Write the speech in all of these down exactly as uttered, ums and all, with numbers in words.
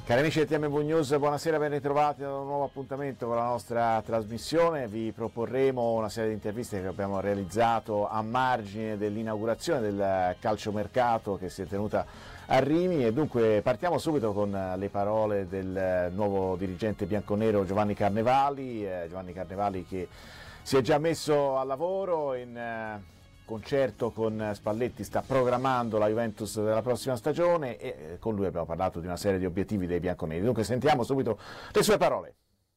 Cari amici del T M V News, buonasera, ben ritrovati ad un nuovo appuntamento con la nostra trasmissione. Vi proporremo una serie di interviste che abbiamo realizzato a margine dell'inaugurazione del calciomercato che si è tenuta a Rimini, e dunque partiamo subito con le parole del nuovo dirigente bianconero Giovanni Carnevali, eh, Giovanni Carnevali che si è già messo al lavoro in eh, concerto con Spalletti, sta programmando la Juventus della prossima stagione e con lui abbiamo parlato di una serie di obiettivi dei bianconeri. Dunque sentiamo subito le sue parole.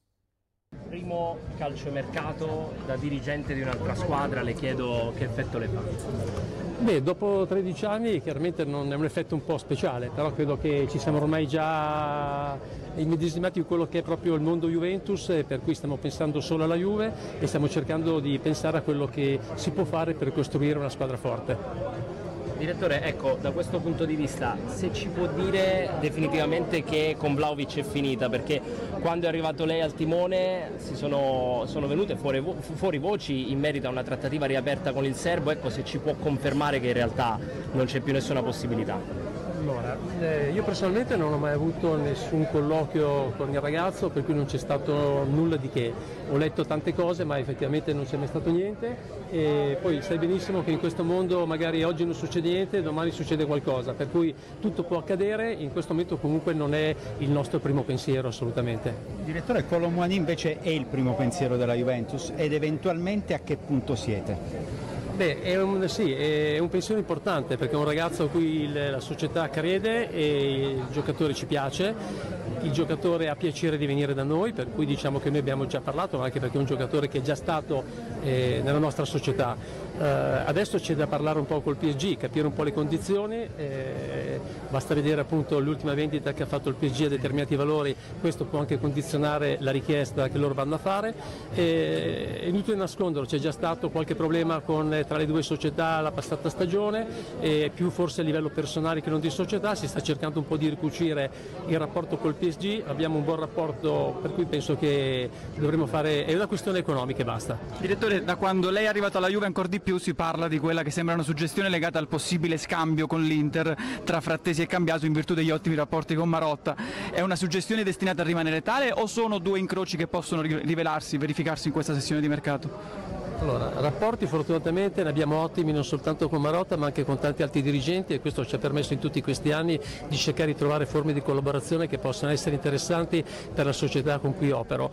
Primo calciomercato da dirigente di un'altra squadra, le chiedo che effetto le fa? Beh, dopo tredici anni chiaramente non è un effetto un po' speciale, però credo che ci siamo ormai già immedesimati in quello che è proprio il mondo Juventus, e per cui stiamo pensando solo alla Juve e stiamo cercando di pensare a quello che si può fare per costruire una squadra forte. Direttore, ecco, da questo punto di vista, se ci può dire definitivamente che con Vlahovic è finita, perché quando è arrivato lei al timone si sono, sono venute fuori, fuori voci in merito a una trattativa riaperta con il serbo, ecco, se ci può confermare che in realtà non c'è più nessuna possibilità. Allora, eh, io personalmente non ho mai avuto nessun colloquio con il ragazzo, per cui non c'è stato nulla di che. Ho letto tante cose, ma effettivamente non c'è mai stato niente, e poi sai benissimo che in questo mondo magari oggi non succede niente, domani succede qualcosa, per cui tutto può accadere. In questo momento comunque non è il nostro primo pensiero, assolutamente. Direttore, Kolo Muani invece è il primo pensiero della Juventus, ed eventualmente a che punto siete? Beh, è un, sì, è un pensiero importante, perché è un ragazzo a cui il, la società crede e il giocatore ci piace, il giocatore ha piacere di venire da noi, per cui diciamo che noi abbiamo già parlato, ma anche perché è un giocatore che è già stato eh, nella nostra società. Eh, adesso c'è da parlare un po' col P S G, capire un po' le condizioni, eh, basta vedere appunto l'ultima vendita che ha fatto il P S G a determinati valori, questo può anche condizionare la richiesta che loro vanno a fare. Eh, è inutile nasconderlo, c'è già stato qualche problema con, tra le due società la passata stagione, e più forse a livello personale che non di società. Si sta cercando un po' di ricucire il rapporto col P S G, abbiamo un buon rapporto, per cui penso che dovremo fare, è una questione economica e basta. Direttore, da quando lei è arrivato alla Juve ancora di più si parla di quella che sembra una suggestione legata al possibile scambio con l'Inter tra Frattesi e Cambiaso in virtù degli ottimi rapporti con Marotta. È una suggestione destinata a rimanere tale, o sono due incroci che possono rivelarsi, verificarsi in questa sessione di mercato? Allora, rapporti fortunatamente ne abbiamo ottimi, non soltanto con Marotta ma anche con tanti altri dirigenti, e questo ci ha permesso in tutti questi anni di cercare di trovare forme di collaborazione che possano essere interessanti per la società con cui opero.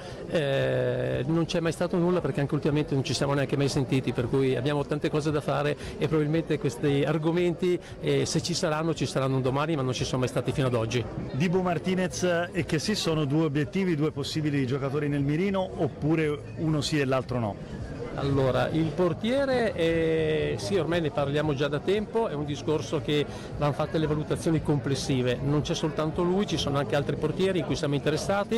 Eh, non c'è mai stato nulla, perché anche ultimamente non ci siamo neanche mai sentiti, per cui abbiamo tante cose da fare e probabilmente questi argomenti, eh, se ci saranno, ci saranno un domani, ma non ci sono mai stati fino ad oggi. Dibu Martinez e che sì, sono due obiettivi, due possibili giocatori nel mirino, oppure uno sì e l'altro no? Allora, il portiere, è, sì, ormai ne parliamo già da tempo, è un discorso che vanno fatte le valutazioni complessive, non c'è soltanto lui, ci sono anche altri portieri in cui siamo interessati,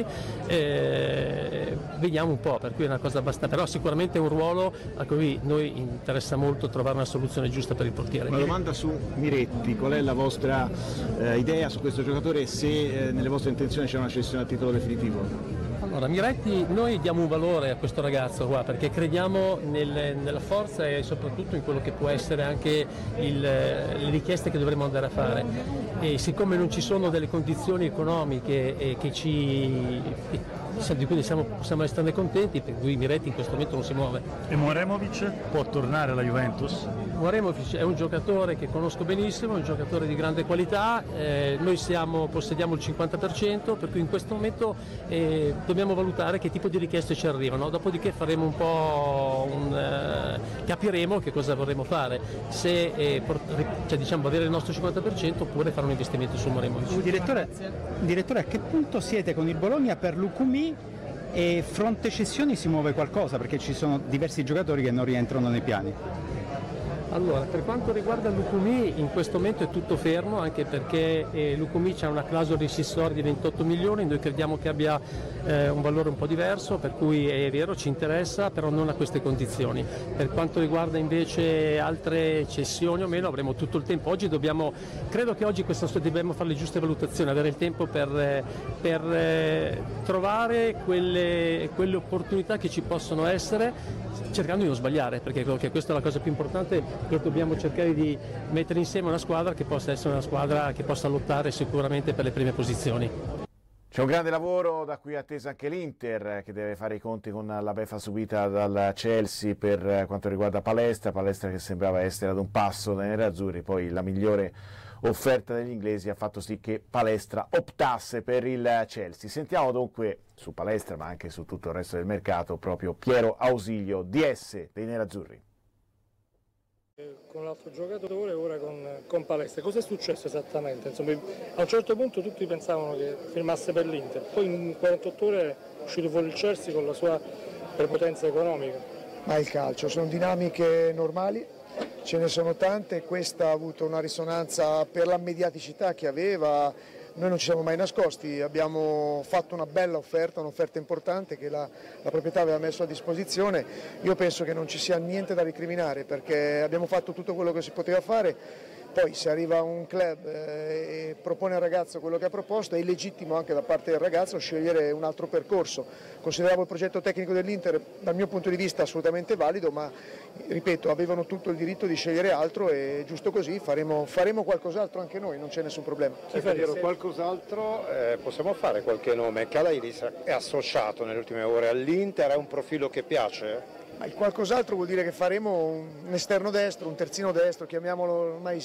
eh, vediamo un po', per cui è una cosa abbastanza, però sicuramente è un ruolo a cui noi interessa molto trovare una soluzione giusta per il portiere. Una domanda su Miretti, qual è la vostra eh, idea su questo giocatore, e se eh, nelle vostre intenzioni c'è una cessione a titolo definitivo? Allora, Miretti, noi diamo un valore a questo ragazzo qua, perché crediamo nel, nella forza e soprattutto in quello che può essere anche il, le richieste che dovremo andare a fare, e siccome non ci sono delle condizioni economiche eh, che ci, di cui siamo, possiamo esserne contenti, per cui Miretti in questo momento non si muove. E Moremovic può tornare alla Juventus? Moremovic è un giocatore che conosco benissimo, è un giocatore di grande qualità, eh, noi siamo, possediamo il cinquanta per cento, per cui in questo momento eh, dobbiamo valutare che tipo di richieste ci arrivano, dopodiché faremo un po' un, eh, capiremo che cosa vorremmo fare, se eh, cioè, diciamo, avere il nostro cinquanta per cento oppure fare un investimento su Moremovic. Direttore, direttore, a che punto siete con il Bologna per Lukumi, e fronte cessioni si muove qualcosa, perché ci sono diversi giocatori che non rientrano nei piani? Allora, per quanto riguarda Lukumi, in questo momento è tutto fermo, anche perché eh, Lukumi ha una clausola rescissoria di ventotto milioni, noi crediamo che abbia eh, un valore un po' diverso, per cui è vero, ci interessa, però non a queste condizioni. Per quanto riguarda invece altre cessioni o meno, avremo tutto il tempo. Oggi dobbiamo, credo che oggi questa, dobbiamo fare le giuste valutazioni, avere il tempo per, per eh, trovare quelle, quelle opportunità che ci possono essere, cercando di non sbagliare, perché credo che questa è la cosa più importante, che dobbiamo cercare di mettere insieme una squadra che possa essere una squadra che possa lottare sicuramente per le prime posizioni. C'è un grande lavoro da cui è attesa anche l'Inter, che deve fare i conti con la beffa subita dal Chelsea per quanto riguarda Palestra, Palestra che sembrava essere ad un passo dai nerazzurri, poi la migliore offerta degli inglesi ha fatto sì che Palestra optasse per il Chelsea. Sentiamo dunque su Palestra, ma anche su tutto il resto del mercato, proprio Piero Ausilio, D S dei nerazzurri. Con l'altro giocatore, ora con, con Palestra, cosa è successo esattamente? Insomma, a un certo punto tutti pensavano che firmasse per l'Inter, poi in quarantotto ore è uscito fuori il Chelsea con la sua prepotenza economica. Ma il calcio, sono dinamiche normali, ce ne sono tante, questa ha avuto una risonanza per la mediaticità che aveva. Noi non ci siamo mai nascosti, abbiamo fatto una bella offerta, un'offerta importante che la, la proprietà aveva messo a disposizione. Io penso che non ci sia niente da recriminare perché abbiamo fatto tutto quello che si poteva fare. Poi se arriva un club eh, e propone al ragazzo quello che ha proposto, è legittimo anche da parte del ragazzo scegliere un altro percorso. Consideravo il progetto tecnico dell'Inter dal mio punto di vista assolutamente valido, ma ripeto, avevano tutto il diritto di scegliere altro e giusto così faremo, faremo qualcos'altro anche noi, non c'è nessun problema. Se per qualcos'altro eh, possiamo fare qualche nome. Kalairis è associato nelle ultime ore all'Inter, è un profilo che piace? Ma il qualcos'altro vuol dire che faremo un esterno destro, un terzino destro, chiamiamolo, ormai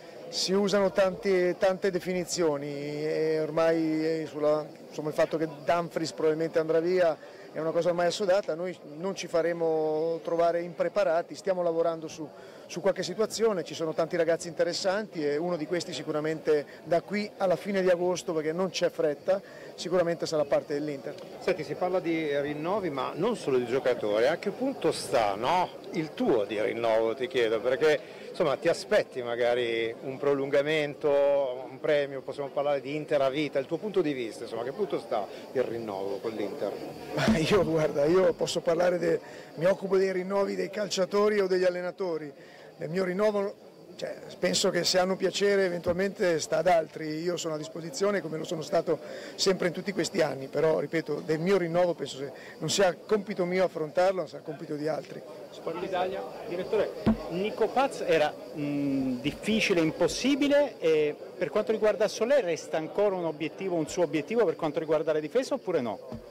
si usano tante, tante definizioni e ormai sulla, insomma, il fatto che Dumfries probabilmente andrà via è una cosa ormai assodata, noi non ci faremo trovare impreparati, stiamo lavorando su, su qualche situazione, ci sono tanti ragazzi interessanti e uno di questi sicuramente da qui alla fine di agosto, perché non c'è fretta, sicuramente sarà parte dell'Inter. Senti, si parla di rinnovi ma non solo di giocatori, a che punto sta, no? Il tuo di rinnovo ti chiedo, perché insomma ti aspetti magari un prolungamento, un premio, possiamo parlare di Inter a vita, il tuo punto di vista, insomma a che punto sta il rinnovo con l'Inter? Io guarda, io posso parlare, de, mi occupo dei rinnovi dei calciatori o degli allenatori, del mio rinnovo. Cioè, penso che se hanno piacere eventualmente sta ad altri, io sono a disposizione come lo sono stato sempre in tutti questi anni, però ripeto, del mio rinnovo penso che non sia compito mio affrontarlo, ma sia compito di altri. Sport Italia, direttore, Nico Paz era mh, difficile, impossibile e per quanto riguarda Soler resta ancora un obiettivo, un suo obiettivo per quanto riguarda la difesa oppure no?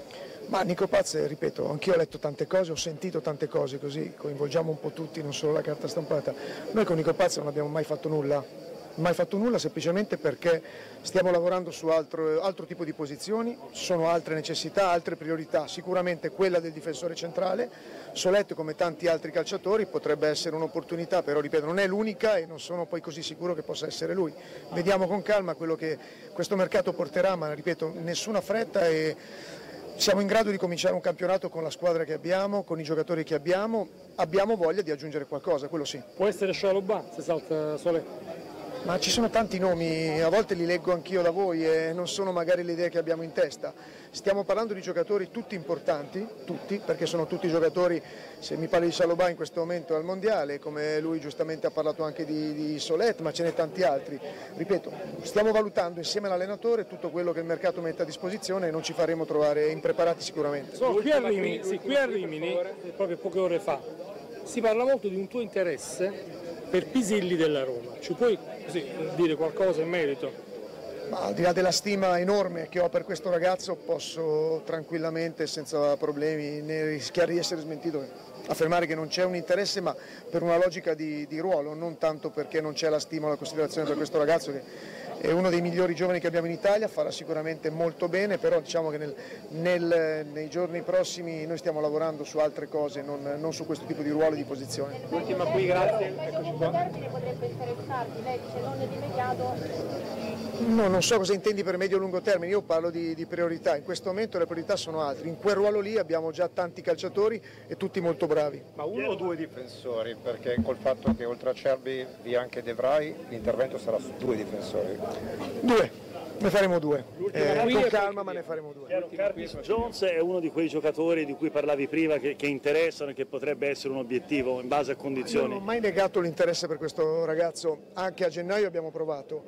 Ma Nico Paz, ripeto, anch'io ho letto tante cose, ho sentito tante cose, così coinvolgiamo un po' tutti, non solo la carta stampata. Noi con Nico Paz non abbiamo mai fatto nulla, mai fatto nulla semplicemente perché stiamo lavorando su altro, altro tipo di posizioni, ci sono altre necessità, altre priorità, sicuramente quella del difensore centrale. Soletto, come tanti altri calciatori, potrebbe essere un'opportunità, però ripeto non è l'unica e non sono poi così sicuro che possa essere lui. Vediamo con calma quello che questo mercato porterà, ma ripeto nessuna fretta e siamo in grado di cominciare un campionato con la squadra che abbiamo, con i giocatori che abbiamo, abbiamo voglia di aggiungere qualcosa, quello sì. Può essere Chalobah se salta Soler? Ma ci sono tanti nomi, a volte li leggo anch'io da voi e non sono magari le idee che abbiamo in testa. Stiamo parlando di giocatori tutti importanti, tutti, perché sono tutti giocatori, se mi parli di Chalobah in questo momento al Mondiale, come lui giustamente ha parlato anche di, di Solet, ma ce n'è tanti altri. Ripeto, stiamo valutando insieme all'allenatore tutto quello che il mercato mette a disposizione e non ci faremo trovare impreparati sicuramente. So, qui a Rimini, sì, qui a Rimini proprio poche ore fa, si parla molto di un tuo interesse per Pisilli della Roma. Ci puoi così dire qualcosa in merito? Ma al di là della stima enorme che ho per questo ragazzo posso tranquillamente, senza problemi, né rischiare di essere smentito, affermare che non c'è un interesse, ma per una logica di, di ruolo, non tanto perché non c'è la stima o la considerazione per questo ragazzo che è uno dei migliori giovani che abbiamo in Italia, farà sicuramente molto bene, però diciamo che nel, nel, nei giorni prossimi noi stiamo lavorando su altre cose, non, non su questo tipo di ruolo e di posizione. L'ultima qui, grazie. Eccoci qua. Potrebbe interessarti, lei dice non immediato. No, non so cosa intendi per medio-lungo termine, io parlo di, di priorità, in questo momento le priorità sono altre, in quel ruolo lì abbiamo già tanti calciatori e tutti molto bravi. Ma uno o due difensori, perché col fatto che oltre a Cerbi vi anche De Vrij, l'intervento sarà su due difensori? Due, ne faremo due, eh, con calma ma ne faremo due. Curtis Jones è uno di quei giocatori di cui parlavi prima che, che interessano e che potrebbe essere un obiettivo in base a condizioni. Non ho mai negato l'interesse per questo ragazzo, anche a gennaio abbiamo provato.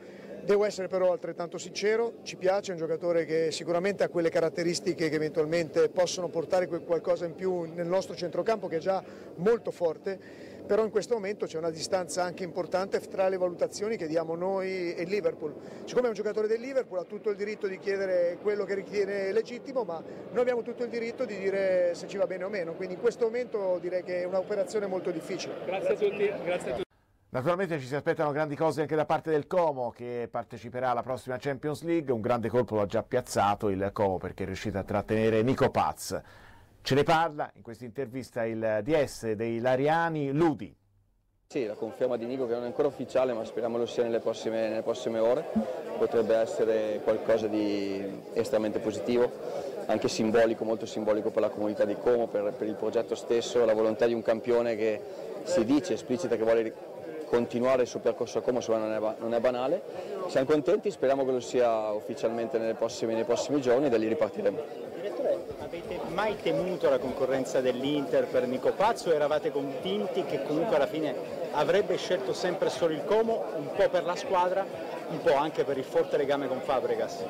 Devo essere però altrettanto sincero, ci piace, è un giocatore che sicuramente ha quelle caratteristiche che eventualmente possono portare qualcosa in più nel nostro centrocampo, che è già molto forte, però in questo momento c'è una distanza anche importante tra le valutazioni che diamo noi e il Liverpool. Siccome è un giocatore del Liverpool ha tutto il diritto di chiedere quello che ritiene legittimo, ma noi abbiamo tutto il diritto di dire se ci va bene o meno, quindi in questo momento direi che è un'operazione molto difficile. Grazie a tutti. Grazie a tutti. Naturalmente ci si aspettano grandi cose anche da parte del Como, che parteciperà alla prossima Champions League. Un grande colpo l'ha già piazzato il Como, perché è riuscito a trattenere Nico Paz. Ce ne parla in questa intervista il D S dei Lariani, Ludi. Sì, la conferma di Nico, che non è ancora ufficiale, ma speriamo lo sia nelle prossime, nelle prossime ore, potrebbe essere qualcosa di estremamente positivo, anche simbolico, molto simbolico per la comunità di Como, per, per il progetto stesso, la volontà di un campione che si dice, esplicita che vuole continuare il suo percorso a Como, non è, non è banale. Siamo contenti, speriamo che lo sia ufficialmente nei prossimi, nei prossimi giorni e da lì ripartiremo. Direttore, avete mai temuto la concorrenza dell'Inter per Nico Paz o eravate convinti che comunque alla fine avrebbe scelto sempre solo il Como, un po' per la squadra, un po' anche per il forte legame con Fabregas?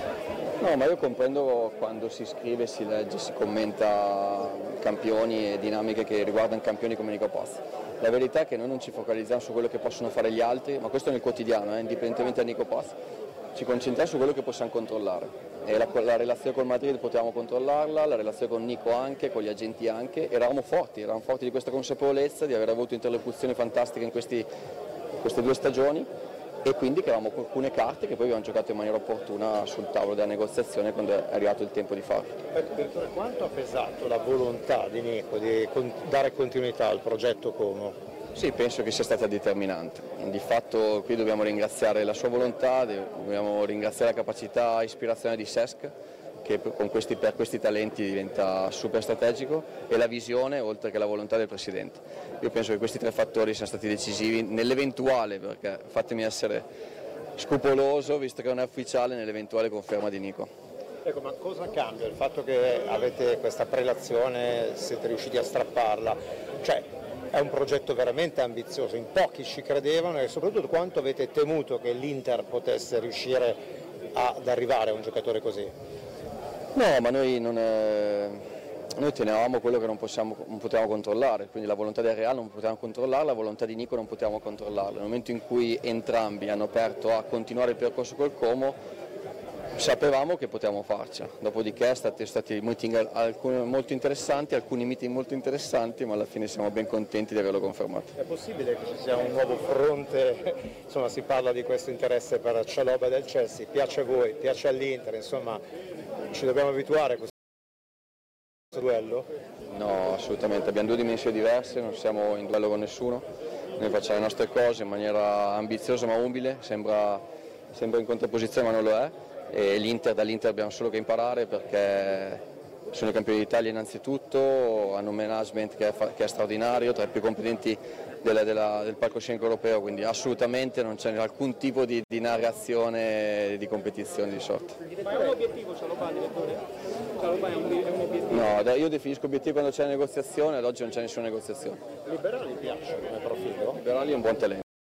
No, ma io comprendo quando si scrive, si legge, si commenta campioni e dinamiche che riguardano campioni come Nico Paz. La verità è che noi non ci focalizziamo su quello che possono fare gli altri, ma questo nel quotidiano, eh, indipendentemente da Nico Paz, ci concentriamo su quello che possiamo controllare. E la, la relazione col Madrid potevamo controllarla, la relazione con Nico anche, con gli agenti anche, eravamo forti, eravamo forti di questa consapevolezza, di aver avuto interlocuzioni fantastiche in questi, queste due stagioni, e quindi che avevamo alcune carte che poi abbiamo giocato in maniera opportuna sul tavolo della negoziazione quando è arrivato il tempo di farlo. Per quanto ha pesato la volontà di Nico di dare continuità al progetto Como? Sì, penso che sia stata determinante. Di fatto qui dobbiamo ringraziare la sua volontà, dobbiamo ringraziare la capacità e ispirazione di Cesc, che con questi, per questi talenti diventa super strategico, e la visione oltre che la volontà del Presidente. Io penso che questi tre fattori siano stati decisivi nell'eventuale, perché fatemi essere scrupoloso, visto che non è ufficiale, nell'eventuale conferma di Nico. Ecco, ma cosa cambia il fatto che avete questa prelazione, siete riusciti a strapparla? Cioè, è un progetto veramente ambizioso, in pochi ci credevano, e soprattutto quanto avete temuto che l'Inter potesse riuscire ad arrivare a un giocatore così? No, ma noi, non è... noi tenevamo quello che non, possiamo, non potevamo controllare, quindi la volontà del Real non potevamo controllarla, la volontà di Nico non potevamo controllarla. Nel momento in cui entrambi hanno aperto a continuare il percorso col Como, sapevamo che potevamo farcela. Dopodiché è stati, stati meeting alcuni, molto interessanti, alcuni meeting molto interessanti, ma alla fine siamo ben contenti di averlo confermato. È possibile che ci sia un nuovo fronte? Insomma, si parla di questo interesse per Chalobah del Chelsea, piace a voi, piace all'Inter, insomma, ci dobbiamo abituare a questo duello? No, assolutamente, abbiamo due dimensioni diverse, non siamo in duello con nessuno, noi facciamo le nostre cose in maniera ambiziosa ma umile, sembra, sembra in contrapposizione ma non lo è, e l'Inter, dall'Inter abbiamo solo che imparare, perché sono i campioni d'Italia innanzitutto, hanno un management che è, che è straordinario, tra i più competenti della, della, del palcoscenico europeo, quindi assolutamente non c'è alcun tipo di, di narrazione di competizione di sorta. Ma è un obiettivo Chalobah, direttore? Chalobah è un, è un obiettivo? No, io definisco obiettivo quando c'è la negoziazione, ad oggi non c'è nessuna negoziazione. Liberali piace come profilo? Liberali è un buon talento.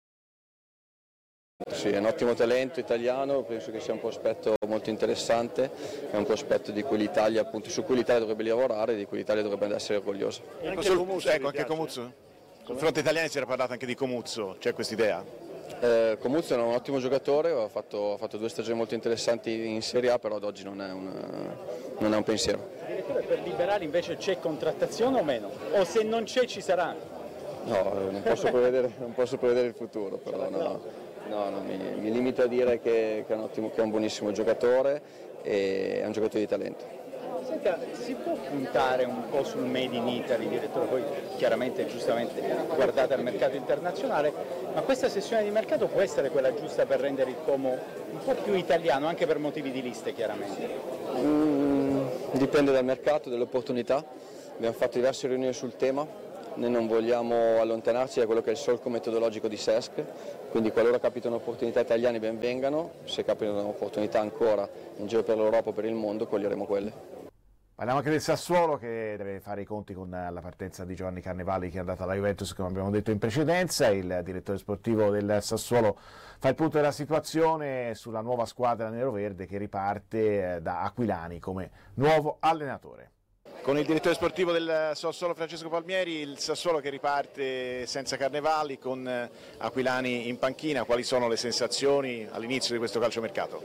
Sì, è un ottimo talento italiano, penso che sia un prospetto molto interessante, è un prospetto di cui l'Italia, appunto, su cui l'Italia dovrebbe lavorare, di cui l'Italia dovrebbe essere orgogliosa. Ecco, sul, Comuzzo, ecco anche Comuzzo? Sul fronte italiano si era parlato anche di Comuzzo, c'è questa idea? Eh, Comuzzo è un ottimo giocatore, ha fatto, ha fatto due stagioni molto interessanti in Serie A, però ad oggi non è un, non è un pensiero. Direttore, per Liberali invece c'è contrattazione o meno? O se non c'è ci sarà? No, non posso prevedere, non posso prevedere il futuro, però no. No, no, mi, mi limito a dire che, che, è un ottimo, che è un buonissimo giocatore e è un giocatore di talento. Senta, si può puntare un po' sul Made in Italy, direttore? Poi chiaramente, giustamente, guardate al mercato internazionale, ma questa sessione di mercato può essere quella giusta per rendere il Como un po' più italiano, anche per motivi di liste chiaramente? Mm, dipende dal mercato, dalle opportunità. Abbiamo fatto diverse riunioni sul tema. Noi non vogliamo allontanarci da quello che è il solco metodologico di Cesc, quindi qualora capitano opportunità italiane ben vengano, se capitano opportunità ancora in giro per l'Europa o per il mondo, coglieremo quelle. Parliamo anche del Sassuolo, che deve fare i conti con la partenza di Giovanni Carnevali, che è andata alla Juventus, come abbiamo detto in precedenza. Il direttore sportivo del Sassuolo fa il punto della situazione sulla nuova squadra neroverde che riparte da Aquilani come nuovo allenatore. Con il direttore sportivo del Sassuolo Francesco Palmieri, il Sassuolo che riparte senza Carnevali, con Aquilani in panchina, quali sono le sensazioni all'inizio di questo calciomercato?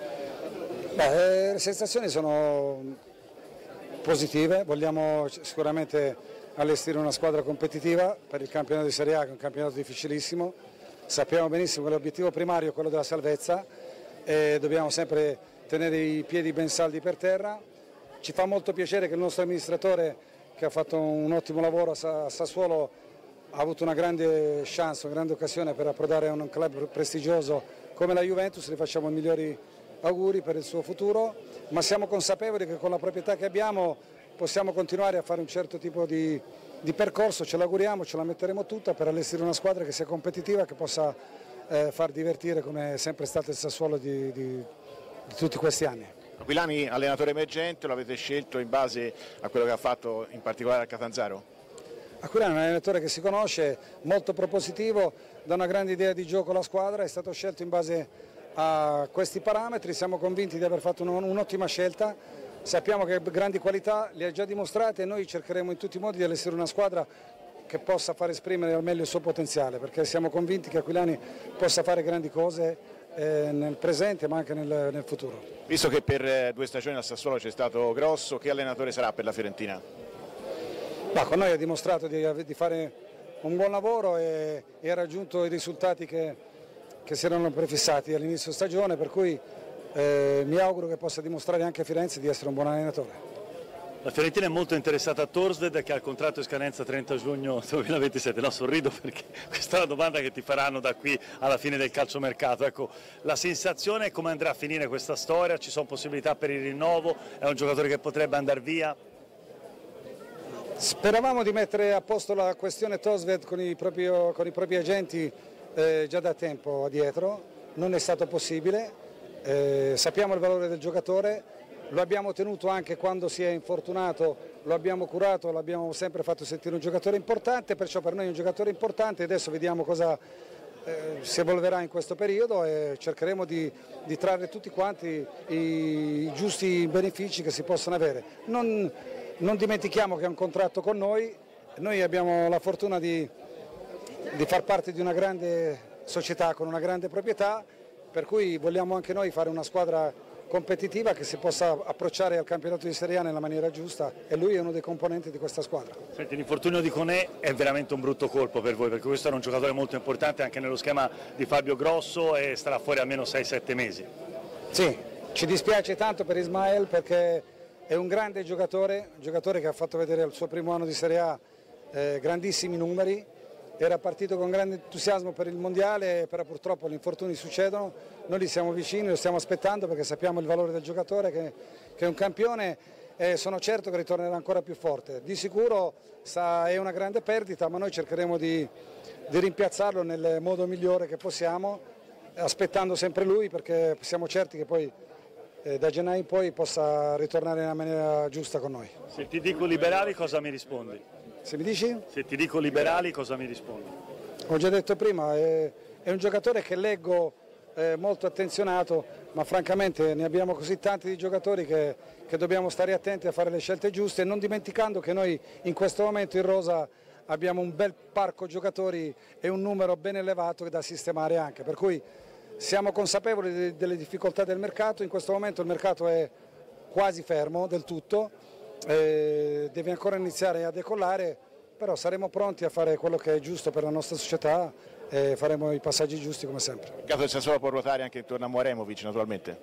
Beh, le sensazioni sono positive, vogliamo sicuramente allestire una squadra competitiva per il campionato di Serie A, che è un campionato difficilissimo. Sappiamo benissimo che l'obiettivo primario è quello della salvezza e dobbiamo sempre tenere i piedi ben saldi per terra. Ci fa molto piacere che il nostro amministratore, che ha fatto un ottimo lavoro a Sassuolo, ha avuto una grande chance, una grande occasione per approdare a un club prestigioso come la Juventus. Le facciamo i migliori auguri per il suo futuro, ma siamo consapevoli che con la proprietà che abbiamo possiamo continuare a fare un certo tipo di, di percorso, ce l'auguriamo, ce la metteremo tutta per allestire una squadra che sia competitiva, che possa eh, far divertire come è sempre stato il Sassuolo di, di, di tutti questi anni. Aquilani, allenatore emergente, lo avete scelto in base a quello che ha fatto in particolare a Catanzaro? Aquilani è un allenatore che si conosce, molto propositivo, dà una grande idea di gioco alla squadra, è stato scelto in base a questi parametri, siamo convinti di aver fatto un'ottima scelta, sappiamo che ha grandi qualità, le ha già dimostrate e noi cercheremo in tutti i modi di allestire una squadra che possa far esprimere al meglio il suo potenziale, perché siamo convinti che Aquilani possa fare grandi cose eh, nel presente ma anche nel, nel futuro. Visto che per eh, due stagioni al Sassuolo c'è stato Grosso, che allenatore sarà per la Fiorentina? Ma con noi ha dimostrato di, di fare un buon lavoro e, e ha raggiunto i risultati che che si erano prefissati all'inizio stagione, per cui eh, mi auguro che possa dimostrare anche a Firenze di essere un buon allenatore. La Fiorentina è molto interessata a Thorstvedt, che ha il contratto in scadenza trenta giugno duemilaventisette. No, sorrido perché questa è la domanda che ti faranno da qui alla fine del calciomercato. Ecco, la sensazione è come andrà a finire questa storia, ci sono possibilità per il rinnovo, è un giocatore che potrebbe andare via? Speravamo di mettere a posto la questione Thorstvedt con i propri, con i propri agenti Eh, già da tempo addietro, non è stato possibile, eh, sappiamo il valore del giocatore, lo abbiamo tenuto anche quando si è infortunato, lo abbiamo curato, l'abbiamo sempre fatto sentire un giocatore importante, perciò per noi è un giocatore importante. Adesso vediamo cosa eh, si evolverà in questo periodo e cercheremo di, di trarre tutti quanti i, i giusti benefici che si possono avere. Non, non dimentichiamo che è un contratto con noi, noi abbiamo la fortuna di di far parte di una grande società con una grande proprietà, per cui vogliamo anche noi fare una squadra competitiva che si possa approcciare al campionato di Serie A nella maniera giusta e lui è uno dei componenti di questa squadra. Senti, l'infortunio di Koné è veramente un brutto colpo per voi, perché questo era un giocatore molto importante anche nello schema di Fabio Grosso e starà fuori almeno sei sette mesi. Sì, ci dispiace tanto per Ismael perché è un grande giocatore, un giocatore che ha fatto vedere al suo primo anno di Serie A eh, grandissimi numeri. Era partito con grande entusiasmo per il mondiale, però purtroppo gli infortuni succedono, noi li siamo vicini, lo stiamo aspettando perché sappiamo il valore del giocatore che, che è un campione e sono certo che ritornerà ancora più forte. Di sicuro sa, è una grande perdita, ma noi cercheremo di, di rimpiazzarlo nel modo migliore che possiamo, aspettando sempre lui perché siamo certi che poi eh, da gennaio in poi possa ritornare nella maniera giusta con noi. Se ti dico liberali cosa mi rispondi? Se mi dici? Se ti dico liberali cosa mi rispondi? Ho già detto prima, è, è un giocatore che leggo eh, molto attenzionato, ma francamente ne abbiamo così tanti di giocatori che, che dobbiamo stare attenti a fare le scelte giuste, non dimenticando che noi in questo momento in rosa abbiamo un bel parco giocatori e un numero ben elevato da sistemare anche, per cui siamo consapevoli de, delle difficoltà del mercato. In questo momento il mercato è quasi fermo del tutto, Eh, deve ancora iniziare a decollare, però saremo pronti a fare quello che è giusto per la nostra società e faremo i passaggi giusti come sempre. Il caso del Sassuolo può ruotare anche intorno a Moremovic naturalmente?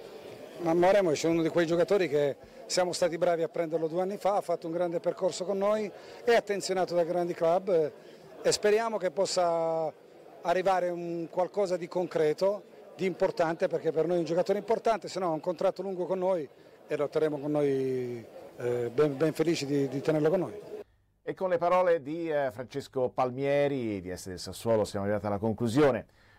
Ma Moremovic è uno di quei giocatori che siamo stati bravi a prenderlo due anni fa, ha fatto un grande percorso con noi, è attenzionato da grandi club e speriamo che possa arrivare un qualcosa di concreto, di importante, perché per noi è un giocatore importante, se no ha un contratto lungo con noi e lo terremo con noi. Eh, ben, ben felici di, di tenerlo con noi. E con le parole di eh, Francesco Palmieri di essere del Sassuolo siamo arrivati alla conclusione